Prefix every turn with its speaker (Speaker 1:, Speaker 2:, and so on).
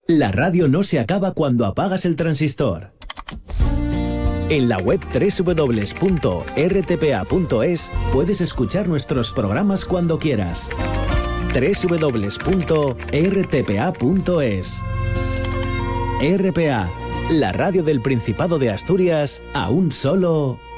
Speaker 1: La radio no se acaba cuando apagas el transistor. En la web www.rtpa.es puedes escuchar nuestros programas cuando quieras. www.rtpa.es. RPA, la radio del Principado de Asturias, a un solo